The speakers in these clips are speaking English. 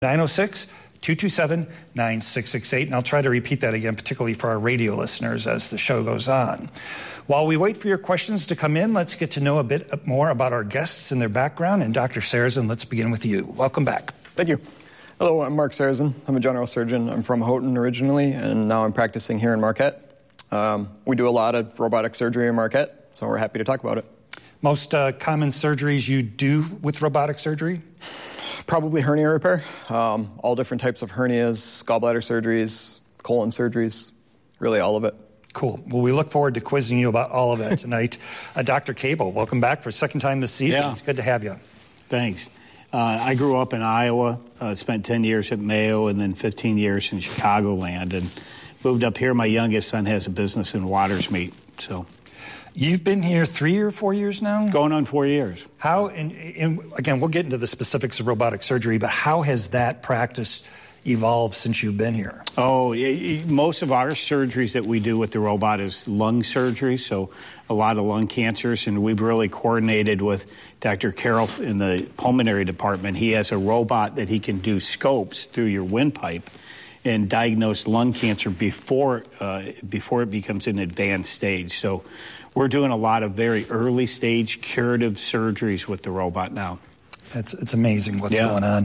906-227-9668, and I'll try to repeat that again, particularly for our radio listeners as the show goes on. While we wait for your questions to come in, let's get to know a bit more about our guests and their background. And Dr. Sarrazin, let's begin with you. Welcome back. Thank you. Hello, I'm Mark Sarrazin. I'm a general surgeon. I'm from Houghton originally, and now I'm practicing here in Marquette. We do a lot of robotic surgery in Marquette, so we're happy to talk about it. Most common surgeries you do with robotic surgery? Probably hernia repair. All different types of hernias, gallbladder surgeries, colon surgeries, really all of it. Cool. Well, we look forward to quizzing you about all of that tonight. Dr. Cable, welcome back for a second time this season. Yeah. It's good to have you. Thanks. I grew up in Iowa, spent 10 years at Mayo, and then 15 years in Chicagoland, and moved up here. My youngest son has a business in Watersmeet, so... You've been here 3 or 4 years now? Going on 4 years. How, and again, we'll get into the specifics of robotic surgery, but how has that practice evolved since you've been here? Oh, most of our surgeries that we do with the robot is lung surgery, so a lot of lung cancers, and we've really coordinated with Dr. Carroll in the pulmonary department. He has a robot that he can do scopes through your windpipe and diagnose lung cancer before it becomes an advanced stage. So we're doing a lot of very early stage curative surgeries with the robot now. It's amazing what's going on.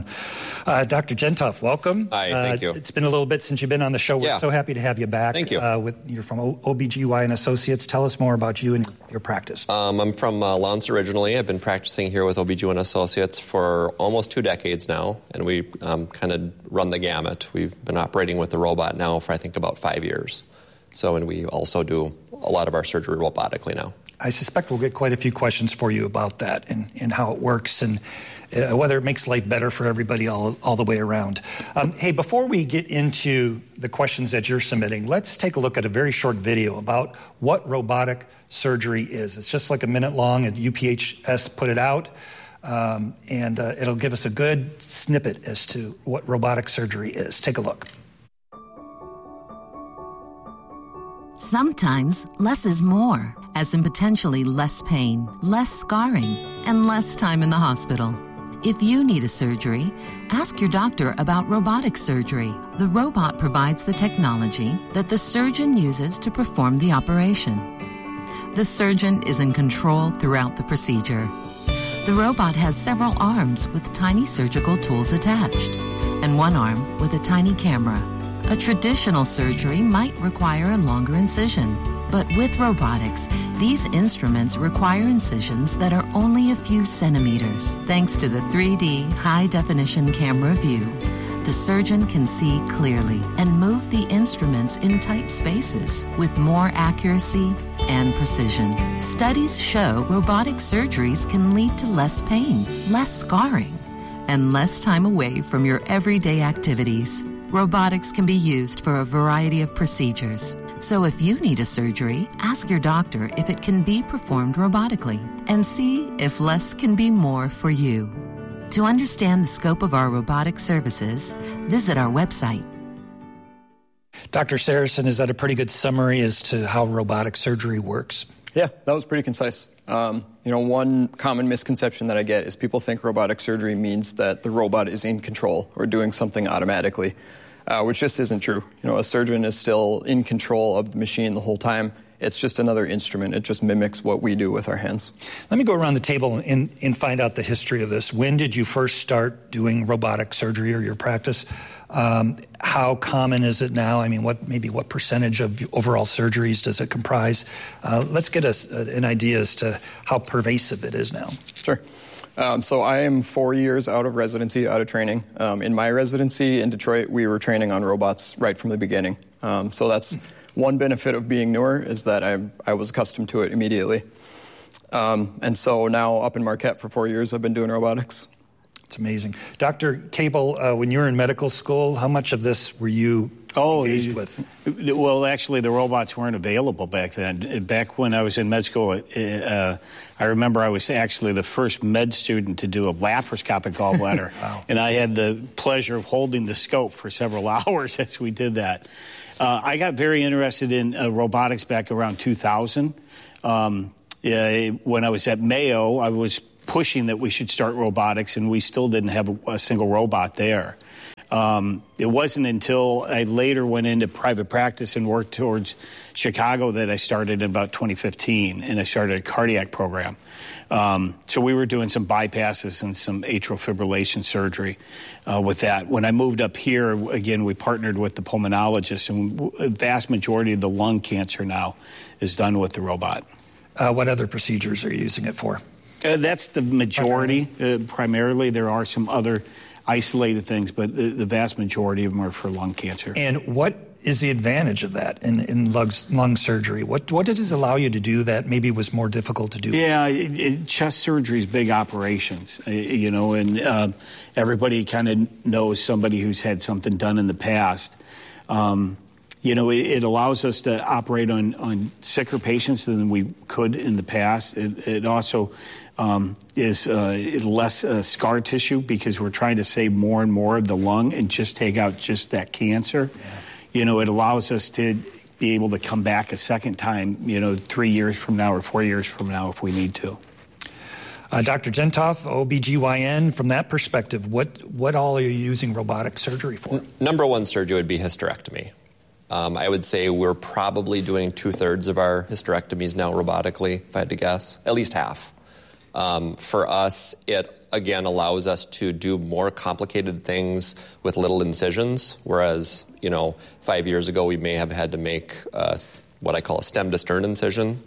Dr. Gentoff, welcome. Hi, thank you. It's been a little bit since you've been on the show. We're so happy to have you back. Thank you. You're from OBGYN Associates. Tell us more about you and your practice. I'm from Lawrence originally. I've been practicing here with OBGYN Associates for almost 2 decades now, and we kind of run the gamut. We've been operating with the robot now for, I think, about 5 years. And we also do a lot of our surgery robotically now. I suspect we'll get quite a few questions for you about that and how it works and whether it makes life better for everybody all the way around. Hey, before we get into the questions that you're submitting, let's take a look at a very short video about what robotic surgery is. It's just like a minute long, and UPHS put it out, and it'll give us a good snippet as to what robotic surgery is. Take a look. Sometimes less is more, as in potentially less pain, less scarring, and less time in the hospital. If you need a surgery, ask your doctor about robotic surgery. The robot provides the technology that the surgeon uses to perform the operation. The surgeon is in control throughout the procedure. The robot has several arms with tiny surgical tools attached, and one arm with a tiny camera. A traditional surgery might require a longer incision, but with robotics, these instruments require incisions that are only a few centimeters. Thanks to the 3D high-definition camera view, the surgeon can see clearly and move the instruments in tight spaces with more accuracy and precision. Studies show robotic surgeries can lead to less pain, less scarring, and less time away from your everyday activities. Robotics can be used for a variety of procedures. So if you need a surgery, ask your doctor if it can be performed robotically and see if less can be more for you. To understand the scope of our robotic services, visit our website. Dr. Sarrazin, is that a pretty good summary as to how robotic surgery works? Yeah, that was pretty concise. One common misconception that I get is people think robotic surgery means that the robot is in control or doing something automatically, which just isn't true. A surgeon is still in control of the machine the whole time. It's just another instrument. It just mimics what we do with our hands. Let me go around the table and find out the history of this. When did you first start doing robotic surgery or your practice? How common is it now? I mean, what percentage of overall surgeries does it comprise? Let's get us an idea as to how pervasive it is now. Sure. So I am 4 years out of residency, out of training. In my residency in Detroit, we were training on robots right from the beginning. So that's one benefit of being newer, is that I was accustomed to it immediately. And so now up in Marquette for 4 years, I've been doing robotics. It's amazing. Dr. Cable, when you were in medical school, how much of this were you engaged with? Well, actually, the robots weren't available back then. Back when I was in med school, I remember I was actually the first med student to do a laparoscopic gallbladder. Wow. And I had the pleasure of holding the scope for several hours as we did that. I got very interested in robotics back around 2000. When I was at Mayo, I was pushing that we should start robotics, and we still didn't have a single robot there. It wasn't until I later went into private practice and worked towards Chicago that I started in about 2015, and I started a cardiac program. So we were doing some bypasses and some atrial fibrillation surgery with that. When I moved up here, again, we partnered with the pulmonologist, and a vast majority of the lung cancer now is done with the robot. What other procedures are you using it for? That's the majority. Primarily, there are some other isolated things, but the vast majority of them are for lung cancer. And what is the advantage of that in lung surgery? What does it allow you to do that maybe was more difficult to do? Yeah, chest surgery is big operations, and everybody kind of knows somebody who's had something done in the past. It allows us to operate on sicker patients than we could in the past. It also is less scar tissue because we're trying to save more and more of the lung and just take out just that cancer. Yeah. It allows us to be able to come back a second time, 3 years from now or 4 years from now if we need to. Dr. Gentoff, OBGYN, from that perspective, what all are you using robotic surgery for? Number one surgery would be hysterectomy. I would say we're probably doing 2/3 of our hysterectomies now robotically, if I had to guess, at least half. For us, it, again, allows us to do more complicated things with little incisions, whereas, 5 years ago we may have had to make what I call a stem to stern incision.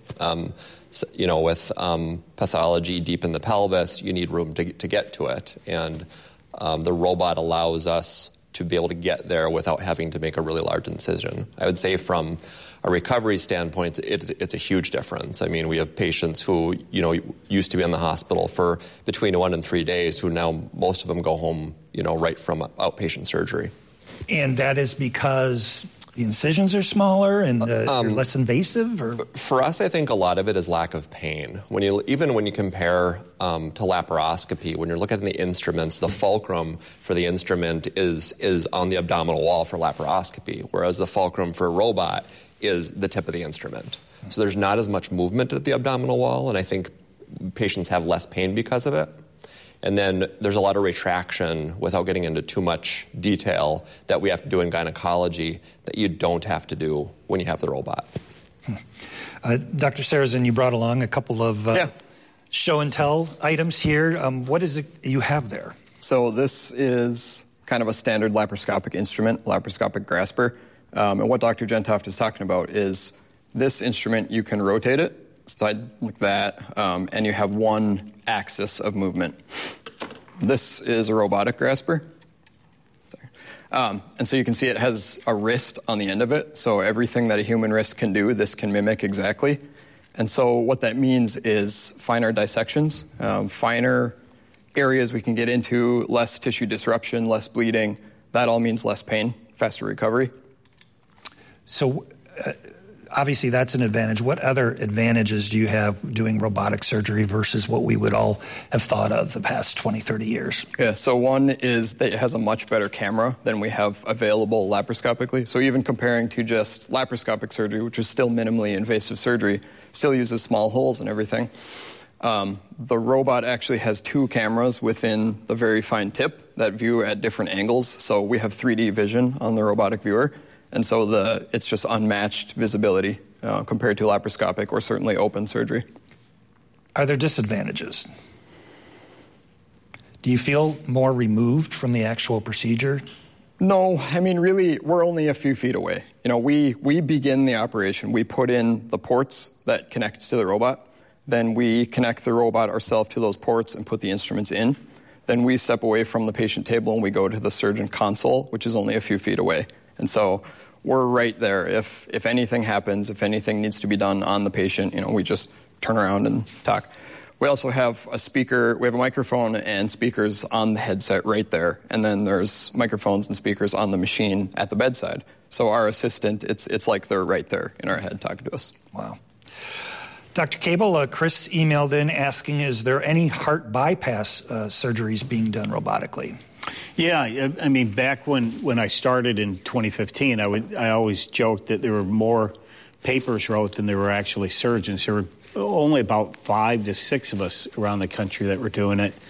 With pathology deep in the pelvis, you need room to get to it. And the robot allows us to be able to get there without having to make a really large incision. I would say from a recovery standpoint, it's a huge difference. I mean, we have patients who, used to be in the hospital for between 1 and 3 days who now most of them go home, right from outpatient surgery. And that is because the incisions are smaller and they're less invasive? Or? For us, I think a lot of it is lack of pain. Even when you compare to laparoscopy, when you're looking at the instruments, the fulcrum for the instrument is on the abdominal wall for laparoscopy, whereas the fulcrum for a robot is the tip of the instrument. So there's not as much movement at the abdominal wall, and I think patients have less pain because of it. And then there's a lot of retraction, without getting into too much detail, that we have to do in gynecology that you don't have to do when you have the robot. Dr. Sarazin, you brought along a couple of show and tell items here. What is it you have there? So this is kind of a standard laparoscopic instrument, laparoscopic grasper. And what Dr. Gentoff is talking about is this instrument, you can rotate it side like that, and you have one axis of movement. This is a robotic grasper. And so you can see it has a wrist on the end of it. So everything that a human wrist can do, this can mimic exactly. And so what that means is finer dissections, finer areas we can get into, less tissue disruption, less bleeding. That all means less pain, faster recovery. So obviously that's an advantage. What other advantages do you have doing robotic surgery versus what we would all have thought of the past 20, 30 years? Yeah, so one is that it has a much better camera than we have available laparoscopically. So even comparing to just laparoscopic surgery, which is still minimally invasive surgery, still uses small holes and everything. The robot actually has 2 cameras within the very fine tip that view at different angles. So we have 3D vision on the robotic viewer. And so it's just unmatched visibility compared to laparoscopic or certainly open surgery. Are there disadvantages? Do you feel more removed from the actual procedure? No, I mean, really, we're only a few feet away. We begin the operation. We put in the ports that connect to the robot. Then we connect the robot ourselves to those ports and put the instruments in. Then we step away from the patient table and we go to the surgeon console, which is only a few feet away. And so we're right there. If anything happens, if anything needs to be done on the patient, we just turn around and talk. We also have a speaker. We have a microphone and speakers on the headset right there. And then there's microphones and speakers on the machine at the bedside. So our assistant, it's like they're right there in our head talking to us. Wow. Dr. Cable, Chris emailed in asking, is there any heart bypass surgeries being done robotically? Yeah, I mean, back when I started in 2015, I always joked that there were more papers wrote than there were actually surgeons. There were only about 5 to 6 of us around the country that were doing it.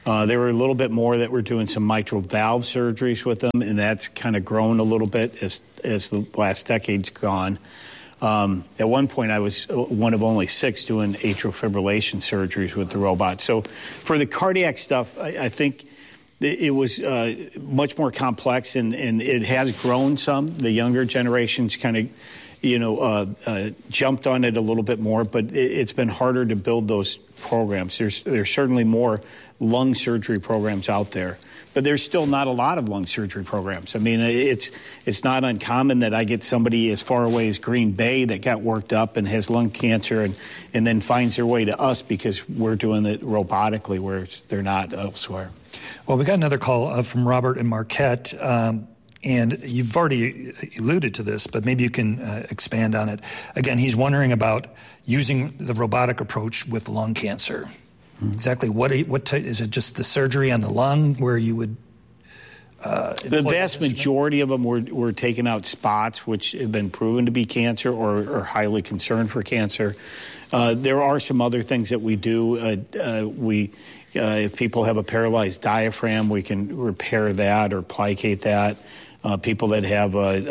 There were a little bit more that were doing some mitral valve surgeries with them, and that's kind of grown a little bit as the last decade's gone. At one point, I was one of only 6 doing atrial fibrillation surgeries with the robot. So for the cardiac stuff, I think it was much more complex, and it has grown some. The younger generations kind of, jumped on it a little bit more, but it's been harder to build those programs. There's certainly more lung surgery programs out there, but there's still not a lot of lung surgery programs. I mean, it's not uncommon that I get somebody as far away as Green Bay that got worked up and has lung cancer and then finds their way to us because we're doing it robotically where they're not elsewhere. Well, we got another call from Robert in Marquette, and you've already alluded to this, but maybe you can expand on it. Again, he's wondering about using the robotic approach with lung cancer. Mm-hmm. Exactly. What is it? Just the surgery on the lung where you would? The vast majority of them were taking out spots which have been proven to be cancer or are highly concerned for cancer. There are some other things that we do. If people have a paralyzed diaphragm, we can repair that or plicate that. People that have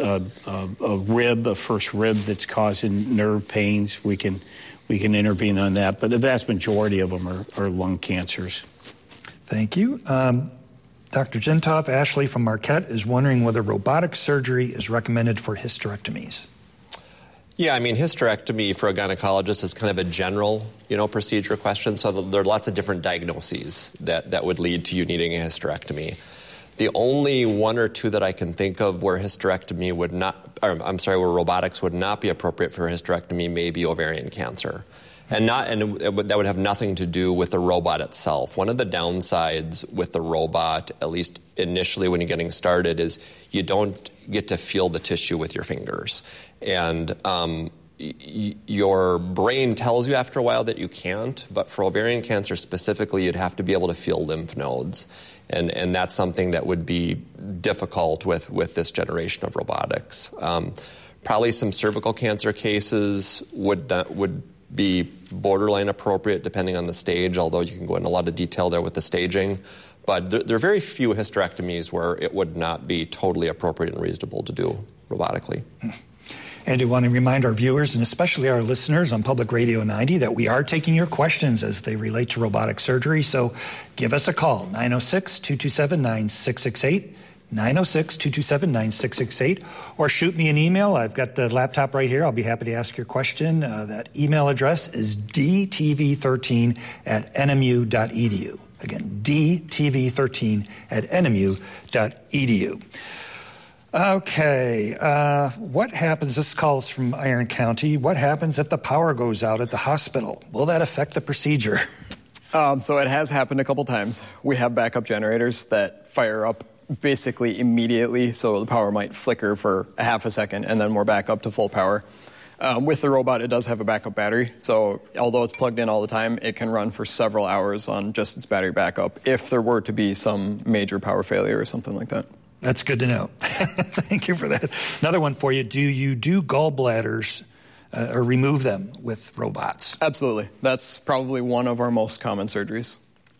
a first rib that's causing nerve pains, we can intervene on that. But the vast majority of them are lung cancers. Thank you. Dr. Gentov, Ashley from Marquette is wondering whether robotic surgery is recommended for hysterectomies. Yeah, I mean, hysterectomy for a gynecologist is kind of a general, procedure question. So there are lots of different diagnoses that would lead to you needing a hysterectomy. The only one or two that I can think of where where robotics would not be appropriate for hysterectomy may be ovarian cancer. And that would have nothing to do with the robot itself. One of the downsides with the robot, at least initially when you're getting started, is you don't get to feel the tissue with your fingers. And your brain tells you after a while that you can't, but for ovarian cancer specifically, you'd have to be able to feel lymph nodes. And that's something that would be difficult with this generation of robotics. Probably some cervical cancer cases would be borderline appropriate depending on the stage, although you can go into a lot of detail there with the staging. But there are very few hysterectomies where it would not be totally appropriate and reasonable to do robotically. And I want to remind our viewers, and especially our listeners on Public Radio 90, that we are taking your questions as they relate to robotic surgery. So give us a call, 906-227-9668, 906-227-9668, or shoot me an email. I've got the laptop right here. I'll be happy to ask your question. That email address is dtv13@nmu.edu. Again, dtv13@nmu.edu. Okay, what happens, this call is from Iron County, what happens if the power goes out at the hospital? Will that affect the procedure? So it has happened a couple times. We have backup generators that fire up basically immediately, so the power might flicker for a half a second and then we're back up to full power. With the robot, it does have a backup battery, so although it's plugged in all the time, it can run for several hours on just its battery backup if there were to be some major power failure or something like that. That's good to know. Thank you for that. Another one for you. Do you do gallbladders or remove them with robots? Absolutely. That's probably one of our most common surgeries.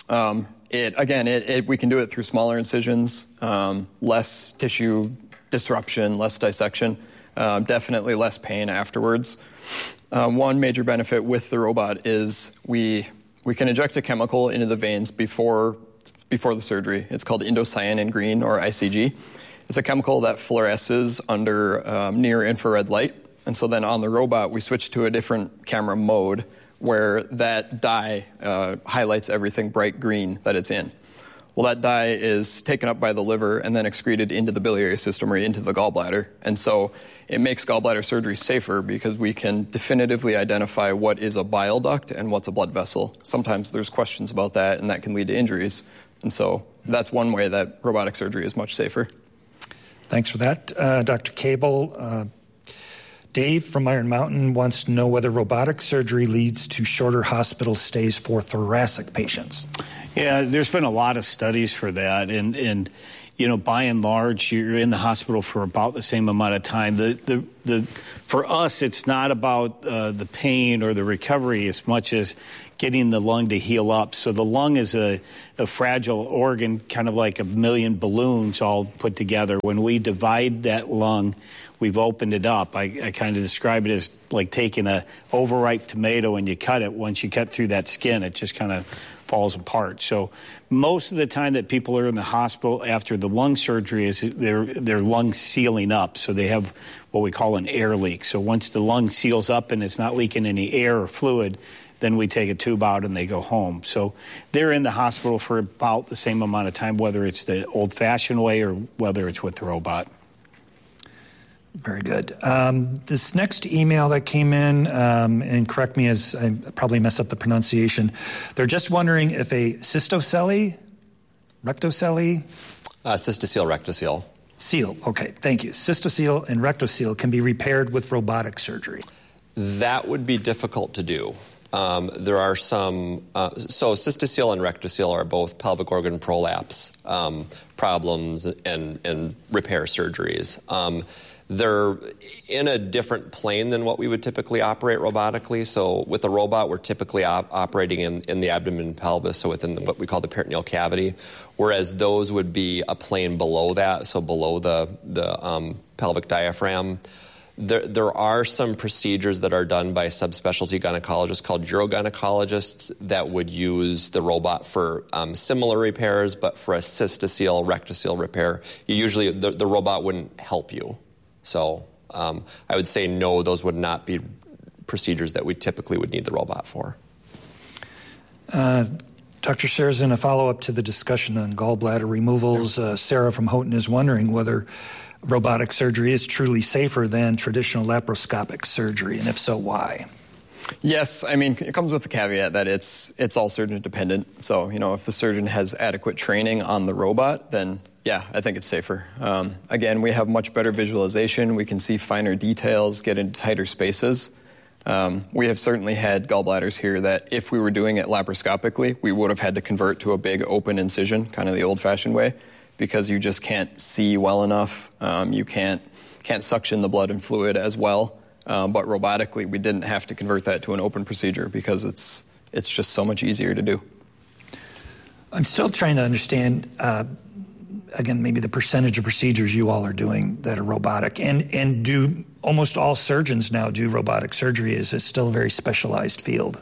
We can do it through smaller incisions, less tissue disruption, less dissection, definitely less pain afterwards. One major benefit with the robot is we can inject a chemical into the veins before the surgery. It's called indocyanine green, or ICG. It's a chemical that fluoresces under near-infrared light. And so then on the robot, we switch to a different camera mode where that dye highlights everything bright green that it's in. Well, that dye is taken up by the liver and then excreted into the biliary system or into the gallbladder. And so it makes gallbladder surgery safer because we can definitively identify what is a bile duct and what's a blood vessel. Sometimes there's questions about that, and that can lead to injuries. And so that's one way that robotic surgery is much safer. Thanks for that. Dr. Cable, Dave from Iron Mountain wants to know whether robotic surgery leads to shorter hospital stays for thoracic patients. Yeah, there's been a lot of studies for that, and by and large, you're in the hospital for about the same amount of time. For us, it's not about the pain or the recovery as much as getting the lung to heal up. So the lung is a fragile organ, kind of like a million balloons all put together. When we divide that lung, we've opened it up. I kind of describe it as like taking a overripe tomato and you cut it. Once you cut through that skin, it just kind of falls apart. So most of the time that people are in the hospital after the lung surgery is their lungs sealing up. So they have what we call an air leak. So once the lung seals up and it's not leaking any air or fluid, then we take a tube out and they go home. So they're in the hospital for about the same amount of time, whether it's the old-fashioned way or whether it's with the robot. Very good. This next email that came in, and correct me as I probably mess up the pronunciation, they're just wondering if a cystocele, rectocele? Cystocele, rectocele. Seal, okay, thank you. Cystocele and rectocele can be repaired with robotic surgery. That would be difficult to do. There are some, so cystocele and rectocele are both pelvic organ prolapse problems and repair surgeries. They're in a different plane than what we would typically operate robotically. So with a robot, we're typically operating in the abdomen and pelvis, so within what we call the peritoneal cavity, whereas those would be a plane below that, so below the pelvic diaphragm. There are some procedures that are done by subspecialty gynecologists called urogynecologists that would use the robot for similar repairs, but for a cystocele, rectocele repair, usually the robot wouldn't help you. So I would say no, those would not be procedures that we typically would need the robot for. Dr. Sarazin, a follow-up to the discussion on gallbladder removals. Sarah from Houghton is wondering whether robotic surgery is truly safer than traditional laparoscopic surgery, and if so, why? Yes, I mean, it comes with the caveat that it's all surgeon dependent. So, if the surgeon has adequate training on the robot, then yeah, I think it's safer. Again, we have much better visualization. We can see finer details, get into tighter spaces. We have certainly had gallbladders here that if we were doing it laparoscopically, we would have had to convert to a big open incision, kind of the old-fashioned way, because you just can't see well enough. You can't suction the blood and fluid as well. But robotically, we didn't have to convert that to an open procedure because it's just so much easier to do. I'm still trying to understand, again, maybe the percentage of procedures you all are doing that are robotic. And do almost all surgeons now do robotic surgery? Is it still a very specialized field?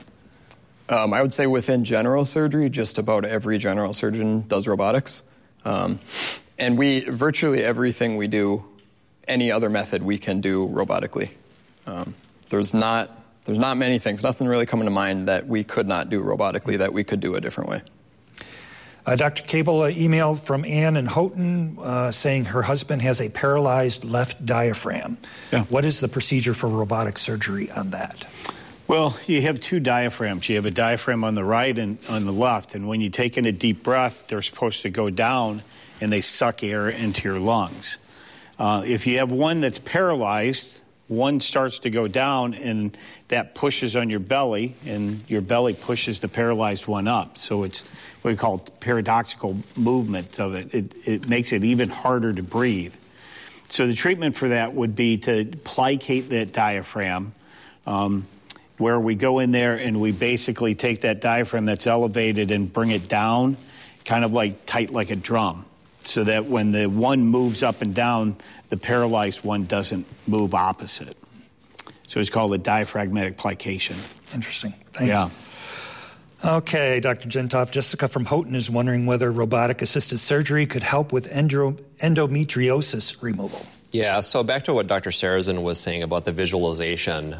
I would say within general surgery, just about every general surgeon does robotics. And virtually everything we do, any other method we can do robotically. There's not many things, nothing really coming to mind that we could not do robotically that we could do a different way. Dr. Cable, email from Ann in Houghton saying her husband has a paralyzed left diaphragm. Yeah. What is the procedure for robotic surgery on that? Well, you have two diaphragms. You have a diaphragm on the right and on the left. And when you take in a deep breath, they're supposed to go down and they suck air into your lungs. If you have one that's paralyzed, one starts to go down and that pushes on your belly and your belly pushes the paralyzed one up. So it's what we call paradoxical movement of it. It makes it even harder to breathe. So the treatment for that would be to plicate that diaphragm, where we go in there and we basically take that diaphragm that's elevated and bring it down, kind of like tight like a drum, so that when the one moves up and down, the paralyzed one doesn't move opposite. So it's called a diaphragmatic plication. Interesting. Thanks. Yeah. Okay, Dr. Gentoff, Jessica from Houghton is wondering whether robotic-assisted surgery could help with endometriosis removal. Yeah, so back to what Dr. Sarazin was saying about the visualization.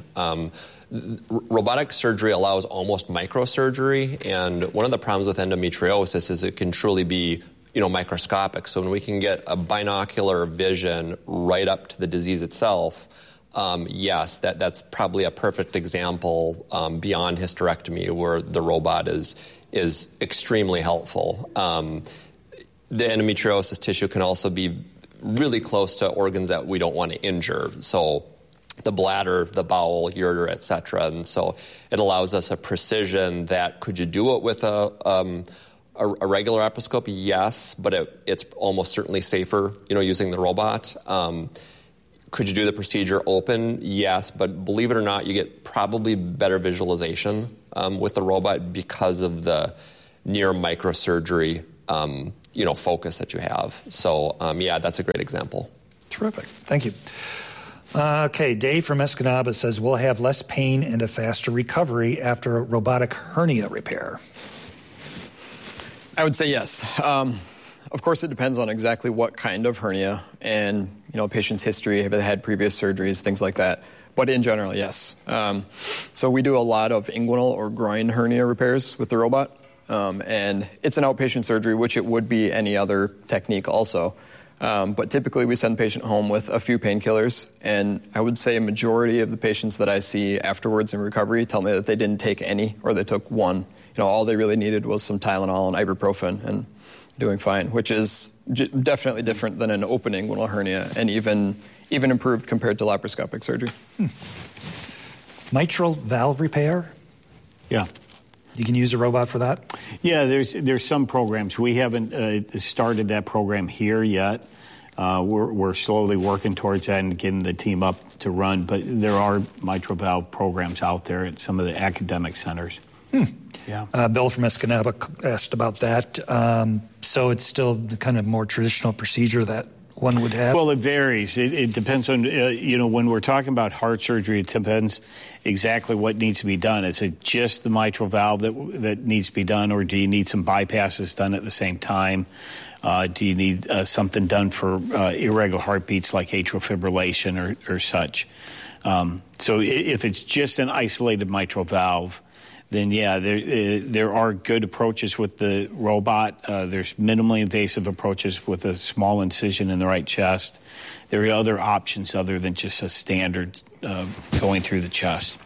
Robotic surgery allows almost microsurgery, and one of the problems with endometriosis is it can truly be microscopic. So when we can get a binocular vision right up to the disease itself, yes, that's probably a perfect example beyond hysterectomy where the robot is extremely helpful. The endometriosis tissue can also be really close to organs that we don't want to injure. So the bladder, the bowel, ureter, et cetera. And so it allows us a precision that could you do it with a A regular laparoscope, yes, but it's almost certainly safer, using the robot. Could you do the procedure open? Yes, but believe it or not, you get probably better visualization with the robot because of the near microsurgery, focus that you have. So, that's a great example. Terrific. Thank you. Okay, Dave from Escanaba says, we'll have less pain and a faster recovery after a robotic hernia repair. I would say yes. Of course, it depends on exactly what kind of hernia and, patient's history, have they had previous surgeries, things like that. But in general, yes. So we do a lot of inguinal or groin hernia repairs with the robot. And it's an outpatient surgery, which it would be any other technique also. But typically we send the patient home with a few painkillers. And I would say a majority of the patients that I see afterwards in recovery tell me that they didn't take any or they took one. All they really needed was some Tylenol and ibuprofen and doing fine, which is definitely different than an open inguinal hernia and even improved compared to laparoscopic surgery. Mitral valve repair? Yeah. You can use a robot for that? Yeah, there's some programs. We haven't started that program here yet. We're slowly working towards that and getting the team up to run, but there are mitral valve programs out there at some of the academic centers. Yeah. Bill from Escanaba asked about that. So it's still the kind of more traditional procedure that one would have? Well, it varies. It depends on, when we're talking about heart surgery, it depends exactly what needs to be done. Is it just the mitral valve that needs to be done, or do you need some bypasses done at the same time? Do you need something done for irregular heartbeats like atrial fibrillation or such? So if it's just an isolated mitral valve, then there are good approaches with the robot. There's minimally invasive approaches with a small incision in the right chest. There are other options other than just a standard going through the chest.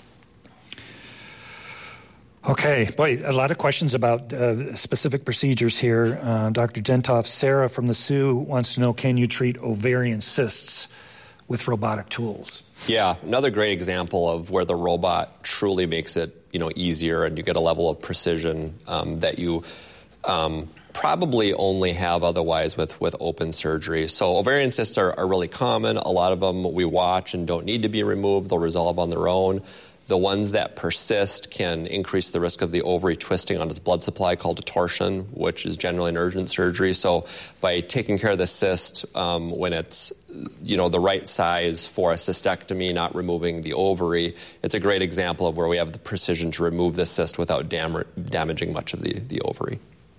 Okay, boy, a lot of questions about specific procedures here. Dr. Dentoff, Sarah from the Sioux wants to know, can you treat ovarian cysts with robotic tools? Yeah, another great example of where the robot truly makes it easier, and you get a level of precision that you probably only have otherwise with open surgery. So ovarian cysts are really common. A lot of them we watch and don't need to be removed. They'll resolve on their own. The ones that persist can increase the risk of the ovary twisting on its blood supply, called a torsion, which is generally an urgent surgery. So by taking care of the cyst when it's the right size for a cystectomy, not removing the ovary, it's a great example of where we have the precision to remove the cyst without damaging much of the ovary.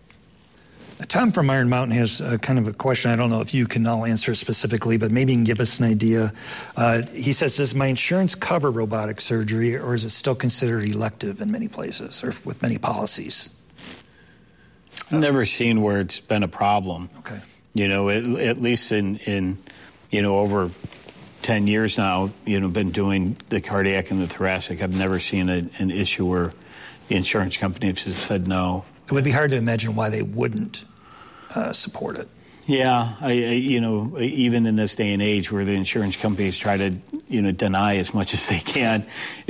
Tom from Iron Mountain has kind of a question. I don't know if you can all answer specifically, but maybe you can give us an idea. He says, does my insurance cover robotic surgery, or is it still considered elective in many places or with many policies? I've never seen where it's been a problem. Okay. At least in over 10 years now, been doing the cardiac and the thoracic. I've never seen an issue where the insurance companies have said no. It would be hard to imagine why they wouldn't support it. Yeah, even in this day and age where the insurance companies try to, deny as much as they can,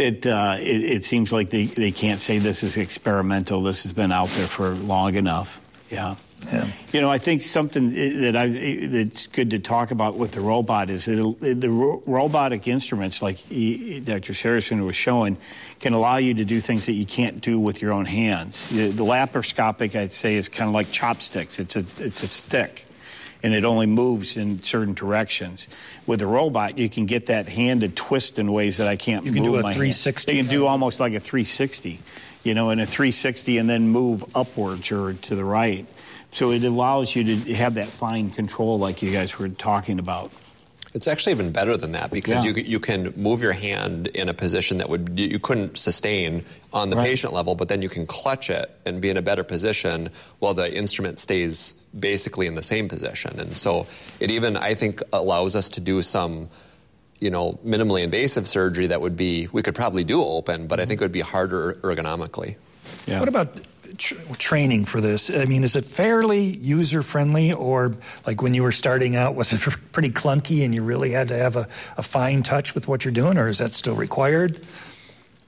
it seems like they can't say this is experimental. This has been out there for long enough. Yeah. I think something that's good to talk about with the robot is the robotic instruments, like Dr. Saracen was showing, can allow you to do things that you can't do with your own hands. The laparoscopic, I'd say, is kind of like chopsticks. It's a stick, and it only moves in certain directions. With a robot, you can get that hand to twist in ways that I can't move. You can do a my 360. You can do almost like a 360, in a 360 and then move upwards or to the right. So it allows you to have that fine control like you guys were talking about. It's actually even better than that because you can move your hand in a position that you couldn't sustain on the patient level, but then you can clutch it and be in a better position while the instrument stays basically in the same position. And so it even, I think, allows us to do some, minimally invasive surgery that we could probably do open, but I think it would be harder ergonomically. Yeah. What about training for this? I mean, is it fairly user-friendly, or like when you were starting out, was it pretty clunky and you really had to have a fine touch with what you're doing, or is that still required?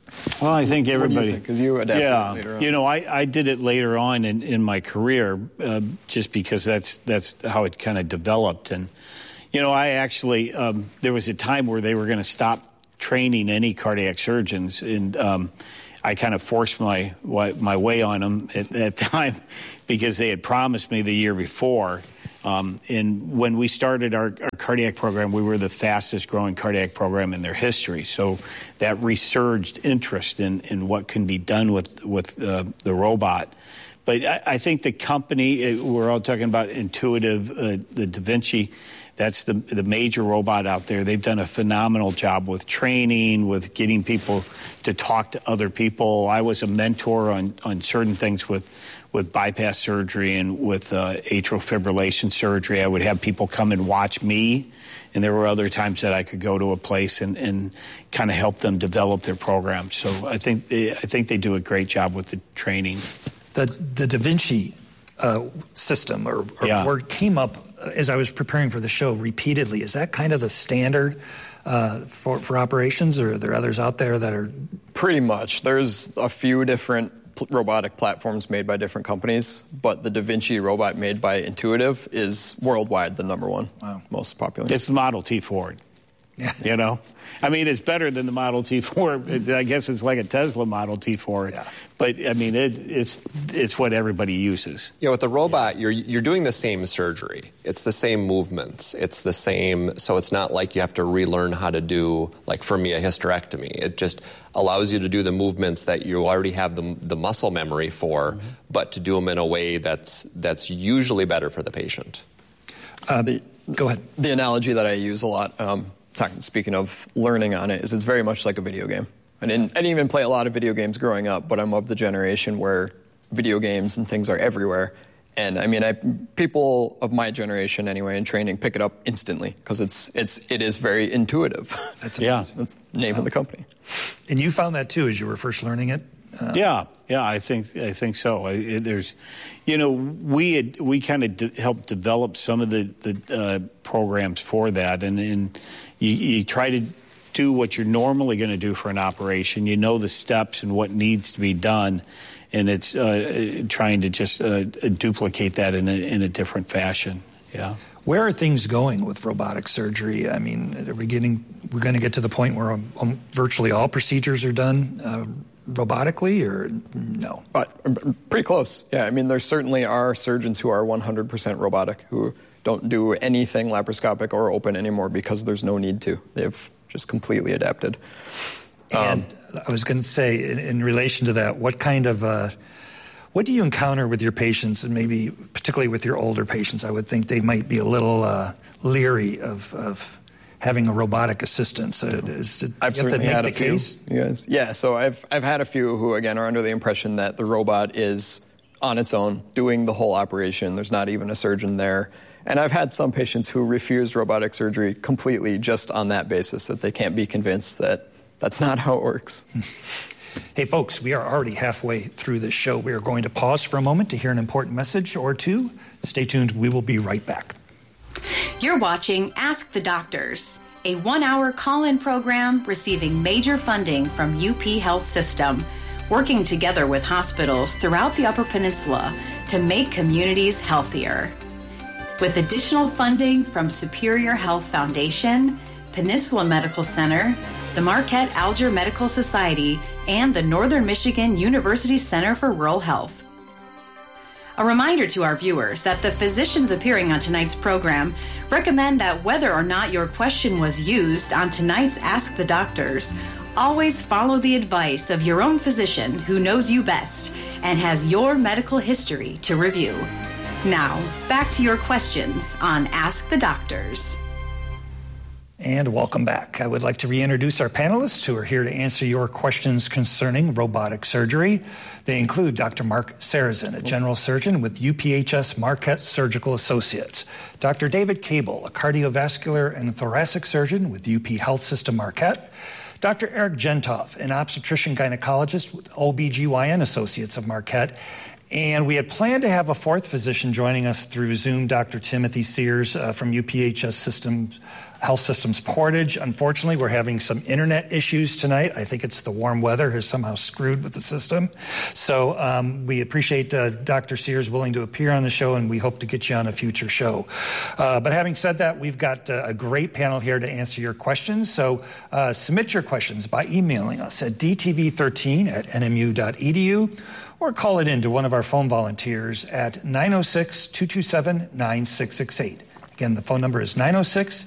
Well, I think everybody. Because you adapted later on. You know, I did it later on in my career, just because that's how it kind of developed. And you know, I actually there was a time where they were going to stop training any cardiac surgeons, and I kind of forced my way on them at that time because they had promised me the year before. And when we started our cardiac program, we were the fastest growing cardiac program in their history. So that resurged interest in what can be done with the robot. But I think the company, we're all talking about Intuitive, the Da Vinci, that's the major robot out there. They've done a phenomenal job with training, with getting people to talk to other people. I was a mentor on certain things with bypass surgery and with atrial fibrillation surgery. I would have people come and watch me, and there were other times that I could go to a place and kind of help them develop their program. So I think they do a great job with the training. The Da Vinci system or word came up as I was preparing for the show repeatedly. Is that kind of the standard for operations, or are there others out there that are? Pretty much. There's a few different robotic platforms made by different companies, but the Da Vinci robot made by Intuitive is worldwide the number one, most popular. It's the Model T Ford. Yeah. You know? I mean, it's better than the Model T Ford. I guess it's like a Tesla Model T Ford. Yeah. But, I mean, it's what everybody uses. Yeah, with the robot, you're doing the same surgery. It's the same movements. It's the same, so it's not like you have to relearn how to do, like for me, a hysterectomy. It just allows you to do the movements that you already have the muscle memory for, but to do them in a way that's usually better for the patient. Go ahead. The analogy that I use a lot, speaking of learning on it, is it's very much like a video game. I didn't even play a lot of video games growing up, but I'm of the generation where video games and things are everywhere. And I mean, people of my generation anyway in training pick it up instantly because it is very intuitive. That's amazing. That's the name of the company. And you found that too as you were first learning it? Yeah, I think so. There's, you know, we kind of helped develop some of the programs for that, and you try to do what you're normally going to do for an operation. You know the steps and what needs to be done, and it's trying to just duplicate that in a different fashion. Yeah. Where are things going with robotic surgery? I mean, we're going to get to the point where virtually all procedures are done robotically, or no? Pretty close. Yeah, I mean, there certainly are surgeons who are 100% robotic, who don't do anything laparoscopic or open anymore because there's no need to. They've just completely adapted. And I was going to say, in relation to that, what do you encounter with your patients, and maybe particularly with your older patients? I would think they might be a little leery of having a robotic assistant. So I've certainly had a few. Yes. Yeah, so I've had a few who, again, are under the impression that the robot is on its own, doing the whole operation. There's not even a surgeon there. And I've had some patients who refuse robotic surgery completely just on that basis, that they can't be convinced that that's not how it works. Hey, folks, we are already halfway through this show. We are going to pause for a moment to hear an important message or two. Stay tuned. We will be right back. You're watching Ask the Doctors, a 1-hour call-in program receiving major funding from UP Health System, working together with hospitals throughout the Upper Peninsula to make communities healthier. With additional funding from Superior Health Foundation, Peninsula Medical Center, the Marquette Alger Medical Society, and the Northern Michigan University Center for Rural Health. A reminder to our viewers that the physicians appearing on tonight's program recommend that whether or not your question was used on tonight's Ask the Doctors, always follow the advice of your own physician who knows you best and has your medical history to review. Now, back to your questions on Ask the Doctors. And welcome back. I would like to reintroduce our panelists who are here to answer your questions concerning robotic surgery. They include Dr. Mark Sarazin, a general surgeon with UPHS Marquette Surgical Associates, Dr. David Cable, a cardiovascular and thoracic surgeon with UP Health System Marquette, Dr. Eric Gentov, an obstetrician gynecologist with OBGYN Associates of Marquette, And we had planned to have a fourth physician joining us through Zoom, Dr. Timothy Sears from UPHS Health Systems Portage. Unfortunately, we're having some internet issues tonight. I think it's the warm weather has somehow screwed with the system. So we appreciate Dr. Sears willing to appear on the show, and we hope to get you on a future show. But having said that, we've got a great panel here to answer your questions. So submit your questions by emailing us at dtv13@nmu.edu. or call it in to one of our phone volunteers at 906-227-9668. Again, the phone number is 906